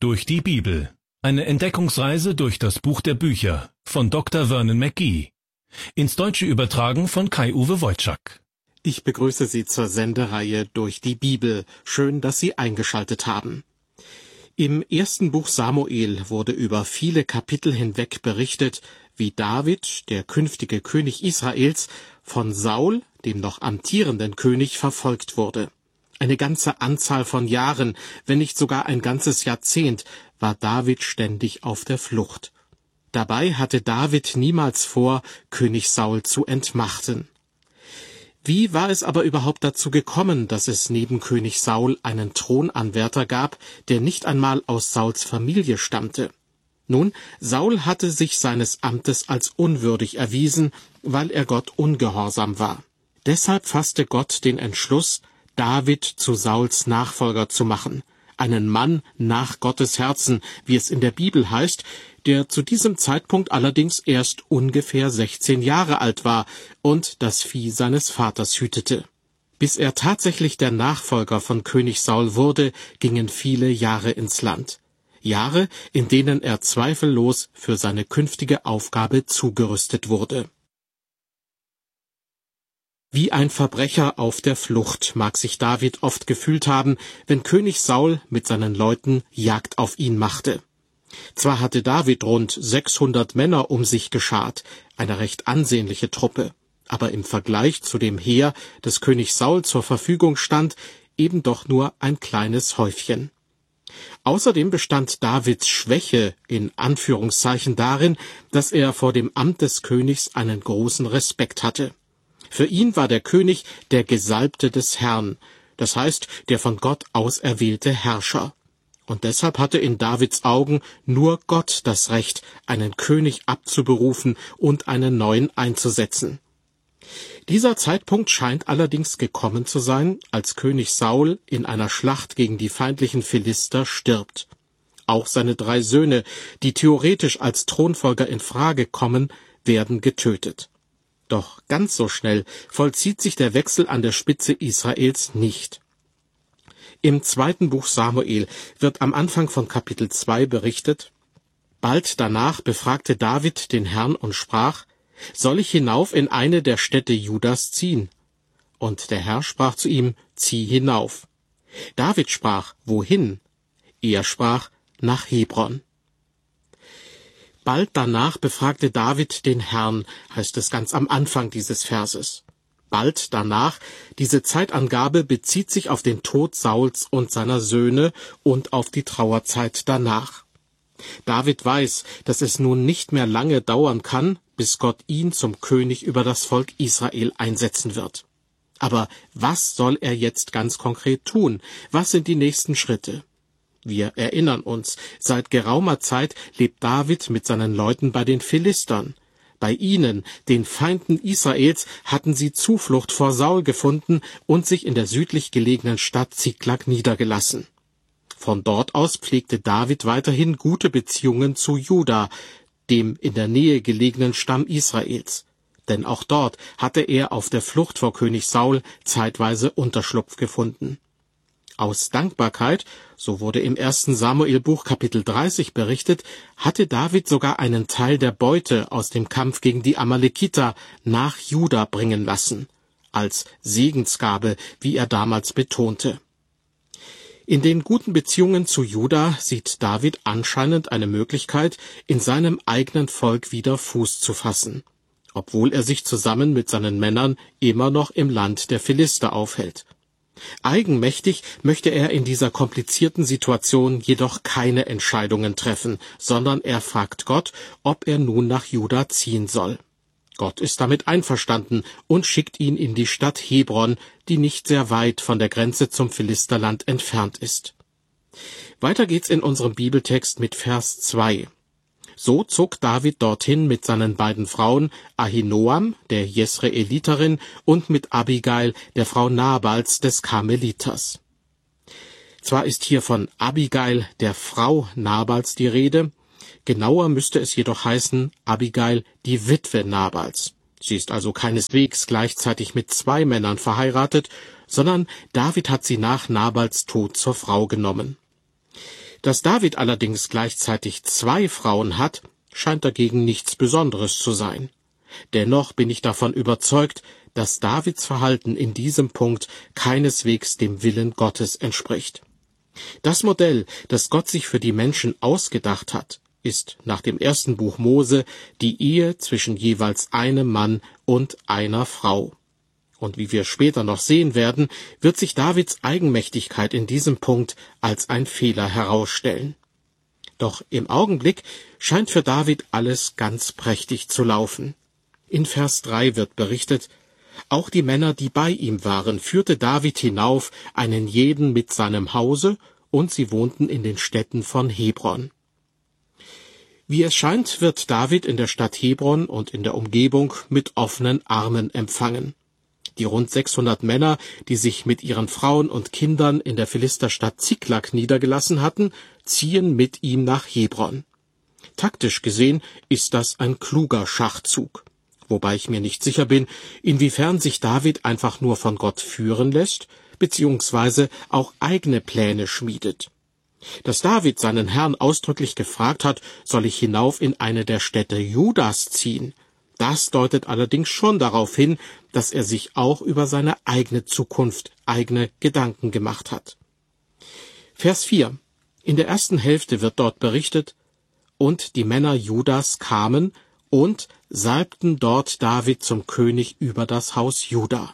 durch die Bibel. Eine Entdeckungsreise durch das Buch der Bücher von Dr. Vernon McGee. Ins Deutsche übertragen von Kai-Uwe Wojczak. Ich begrüße Sie zur Sendereihe Durch die Bibel. Schön, dass Sie eingeschaltet haben. Im ersten Buch Samuel wurde über viele Kapitel hinweg berichtet, wie David, der künftige König Israels, von Saul, dem noch amtierenden König, verfolgt wurde. Eine ganze Anzahl von Jahren, wenn nicht sogar ein ganzes Jahrzehnt, war David ständig auf der Flucht. Dabei hatte David niemals vor, König Saul zu entmachten. Wie war es aber überhaupt dazu gekommen, dass es neben König Saul einen Thronanwärter gab, der nicht einmal aus Sauls Familie stammte? Nun, Saul hatte sich seines Amtes als unwürdig erwiesen, weil er Gott ungehorsam war. Deshalb fasste Gott den Entschluss, David zu Sauls Nachfolger zu machen, einen Mann nach Gottes Herzen, wie es in der Bibel heißt, der zu diesem Zeitpunkt allerdings erst ungefähr 16 Jahre alt war und das Vieh seines Vaters hütete. Bis er tatsächlich der Nachfolger von König Saul wurde, gingen viele Jahre ins Land. Jahre, in denen er zweifellos für seine künftige Aufgabe zugerüstet wurde. Wie ein Verbrecher auf der Flucht mag sich David oft gefühlt haben, wenn König Saul mit seinen Leuten Jagd auf ihn machte. Zwar hatte David rund 600 Männer um sich geschart, eine recht ansehnliche Truppe, aber im Vergleich zu dem Heer, das König Saul zur Verfügung stand, eben doch nur ein kleines Häufchen. Außerdem bestand Davids Schwäche in Anführungszeichen darin, dass er vor dem Amt des Königs einen großen Respekt hatte. Für ihn war der König der Gesalbte des Herrn, das heißt der von Gott auserwählte Herrscher. Und deshalb hatte in Davids Augen nur Gott das Recht, einen König abzuberufen und einen neuen einzusetzen. Dieser Zeitpunkt scheint allerdings gekommen zu sein, als König Saul in einer Schlacht gegen die feindlichen Philister stirbt. Auch seine 3 Söhne, die theoretisch als Thronfolger in Frage kommen, werden getötet. Doch ganz so schnell vollzieht sich der Wechsel an der Spitze Israels nicht. Im 2. Buch Samuel wird am Anfang von Kapitel 2 berichtet: Bald danach befragte David den Herrn und sprach: Soll ich hinauf in eine der Städte Judas ziehen? Und der Herr sprach zu ihm: Zieh hinauf. David sprach: Wohin? Er sprach: Nach Hebron. Bald danach befragte David den Herrn, heißt es ganz am Anfang dieses Verses. Bald danach, diese Zeitangabe bezieht sich auf den Tod Sauls und seiner Söhne und auf die Trauerzeit danach. David weiß, dass es nun nicht mehr lange dauern kann, bis Gott ihn zum König über das Volk Israel einsetzen wird. Aber was soll er jetzt ganz konkret tun? Was sind die nächsten Schritte? Wir erinnern uns, seit geraumer Zeit lebt David mit seinen Leuten bei den Philistern. Bei ihnen, den Feinden Israels, hatten sie Zuflucht vor Saul gefunden und sich in der südlich gelegenen Stadt Ziklag niedergelassen. Von dort aus pflegte David weiterhin gute Beziehungen zu Juda, dem in der Nähe gelegenen Stamm Israels. Denn auch dort hatte er auf der Flucht vor König Saul zeitweise Unterschlupf gefunden. Aus Dankbarkeit, so wurde im 1. Samuelbuch Kapitel 30 berichtet, hatte David sogar einen Teil der Beute aus dem Kampf gegen die Amalekiter nach Juda bringen lassen, als Segensgabe, wie er damals betonte. In den guten Beziehungen zu Juda sieht David anscheinend eine Möglichkeit, in seinem eigenen Volk wieder Fuß zu fassen, obwohl er sich zusammen mit seinen Männern immer noch im Land der Philister aufhält. Eigenmächtig möchte er in dieser komplizierten Situation jedoch keine Entscheidungen treffen, sondern er fragt Gott, ob er nun nach Juda ziehen soll. Gott ist damit einverstanden und schickt ihn in die Stadt Hebron, die nicht sehr weit von der Grenze zum Philisterland entfernt ist. Weiter geht's in unserem Bibeltext mit Vers 2. So zog David dorthin mit seinen beiden Frauen, Ahinoam, der Jesreeliterin, und mit Abigail, der Frau Nabals des Karmeliters. Zwar ist hier von Abigail, der Frau Nabals, die Rede, genauer müsste es jedoch heißen Abigail, die Witwe Nabals. Sie ist also keineswegs gleichzeitig mit 2 Männern verheiratet, sondern David hat sie nach Nabals Tod zur Frau genommen. Dass David allerdings gleichzeitig 2 Frauen hat, scheint dagegen nichts Besonderes zu sein. Dennoch bin ich davon überzeugt, dass Davids Verhalten in diesem Punkt keineswegs dem Willen Gottes entspricht. Das Modell, das Gott sich für die Menschen ausgedacht hat, ist nach dem 1. Buch Mose die Ehe zwischen jeweils einem Mann und einer Frau. Und wie wir später noch sehen werden, wird sich Davids Eigenmächtigkeit in diesem Punkt als ein Fehler herausstellen. Doch im Augenblick scheint für David alles ganz prächtig zu laufen. In Vers 3 wird berichtet: Auch die Männer, die bei ihm waren, führte David hinauf, einen jeden mit seinem Hause, und sie wohnten in den Städten von Hebron. Wie es scheint, wird David in der Stadt Hebron und in der Umgebung mit offenen Armen empfangen. Die rund 600 Männer, die sich mit ihren Frauen und Kindern in der Philisterstadt Ziklag niedergelassen hatten, ziehen mit ihm nach Hebron. Taktisch gesehen ist das ein kluger Schachzug, wobei ich mir nicht sicher bin, inwiefern sich David einfach nur von Gott führen lässt, beziehungsweise auch eigene Pläne schmiedet. Dass David seinen Herrn ausdrücklich gefragt hat, soll ich hinauf in eine der Städte Judas ziehen, das deutet allerdings schon darauf hin, dass er sich auch über seine eigene Zukunft eigene Gedanken gemacht hat. Vers 4. In der ersten Hälfte wird dort berichtet: Und die Männer Judas kamen und salbten dort David zum König über das Haus Juda.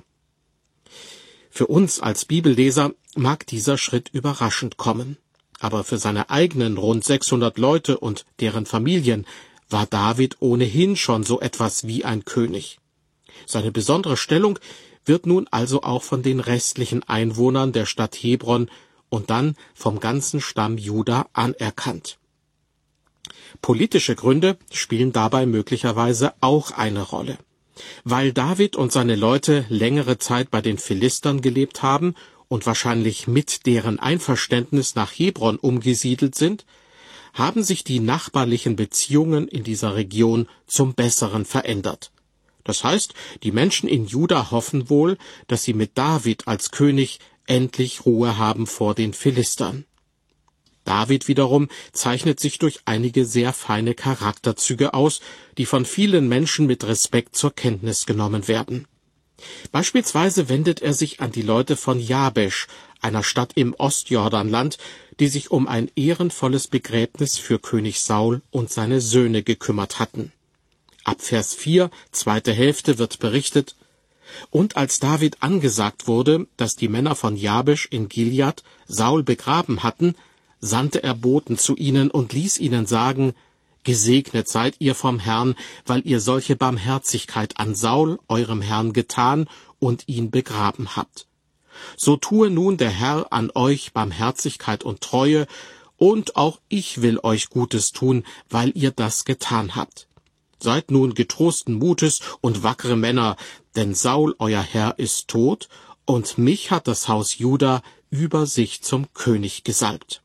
Für uns als Bibelleser mag dieser Schritt überraschend kommen, aber für seine eigenen rund 600 Leute und deren Familien war David ohnehin schon so etwas wie ein König. Seine besondere Stellung wird nun also auch von den restlichen Einwohnern der Stadt Hebron und dann vom ganzen Stamm Juda anerkannt. Politische Gründe spielen dabei möglicherweise auch eine Rolle. Weil David und seine Leute längere Zeit bei den Philistern gelebt haben und wahrscheinlich mit deren Einverständnis nach Hebron umgesiedelt sind, haben sich die nachbarlichen Beziehungen in dieser Region zum Besseren verändert. Das heißt, die Menschen in Juda hoffen wohl, dass sie mit David als König endlich Ruhe haben vor den Philistern. David wiederum zeichnet sich durch einige sehr feine Charakterzüge aus, die von vielen Menschen mit Respekt zur Kenntnis genommen werden. Beispielsweise wendet er sich an die Leute von Jabesch, einer Stadt im Ostjordanland, die sich um ein ehrenvolles Begräbnis für König Saul und seine Söhne gekümmert hatten. Ab Vers 4, zweite Hälfte, wird berichtet: Und als David angesagt wurde, dass die Männer von Jabesch in Gilead Saul begraben hatten, sandte er Boten zu ihnen und ließ ihnen sagen: Gesegnet seid ihr vom Herrn, weil ihr solche Barmherzigkeit an Saul, eurem Herrn, getan und ihn begraben habt. So tue nun der Herr an euch Barmherzigkeit und Treue, und auch ich will euch Gutes tun, weil ihr das getan habt. Seid nun getrosten Mutes und wackere Männer, denn Saul, euer Herr, ist tot, und mich hat das Haus Juda über sich zum König gesalbt.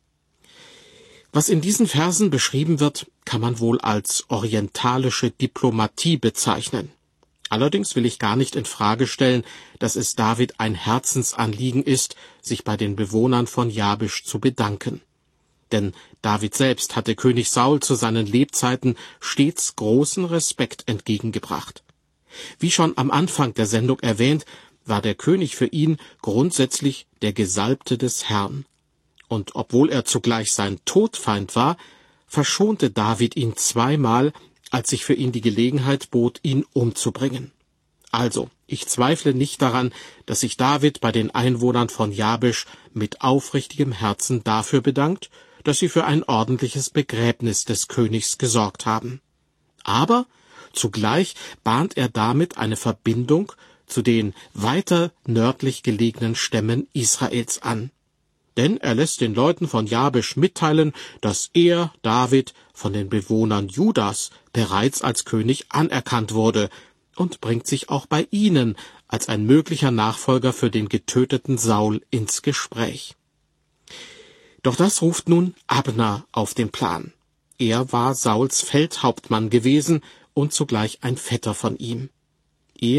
Was in diesen Versen beschrieben wird, kann man wohl als orientalische Diplomatie bezeichnen. Allerdings will ich gar nicht in Frage stellen, dass es David ein Herzensanliegen ist, sich bei den Bewohnern von Jabesch zu bedanken. Denn David selbst hatte König Saul zu seinen Lebzeiten stets großen Respekt entgegengebracht. Wie schon am Anfang der Sendung erwähnt, war der König für ihn grundsätzlich der Gesalbte des Herrn. Und obwohl er zugleich sein Todfeind war, verschonte David ihn zweimal, als sich für ihn die Gelegenheit bot, ihn umzubringen. Also, ich zweifle nicht daran, dass sich David bei den Einwohnern von Jabesch mit aufrichtigem Herzen dafür bedankt, dass sie für ein ordentliches Begräbnis des Königs gesorgt haben. Aber zugleich bahnt er damit eine Verbindung zu den weiter nördlich gelegenen Stämmen Israels an. Denn er lässt den Leuten von Jabesch mitteilen, dass er, David, von den Bewohnern Judas bereits als König anerkannt wurde und bringt sich auch bei ihnen als ein möglicher Nachfolger für den getöteten Saul ins Gespräch. Doch das ruft nun Abner auf den Plan. Er war Sauls Feldhauptmann gewesen und zugleich ein Vetter von ihm.